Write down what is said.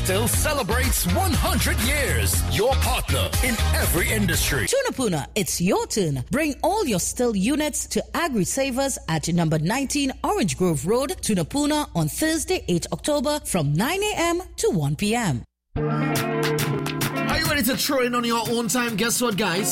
Still celebrates 100 years. Your partner in every industry. Tunapuna, it's your turn. Bring all your Still units to Agri Savers at number 19 Orange Grove Road, Tunapuna on Thursday, 8 October from 9 a.m. to 1 p.m. Are you ready to throw in on your own time? Guess what, guys?